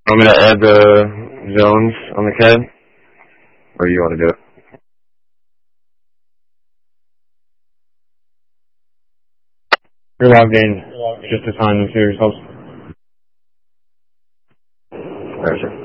Want me to add the zones on the CAD? Or you want to do it? You're logged in. Just assign them to yourselves. Gotcha.